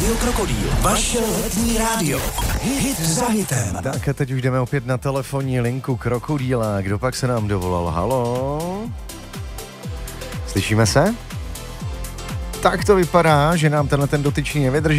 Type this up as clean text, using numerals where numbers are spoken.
Rádio Krokodýl, vaše letní rádio. Hit za hitem. Tak a teď už jdeme opět na telefonní linku Krokodýla. Kdo pak se nám dovolal? Haló? Slyšíme se? Tak to vypadá, že nám tenhle ten dotyčný nevydrží.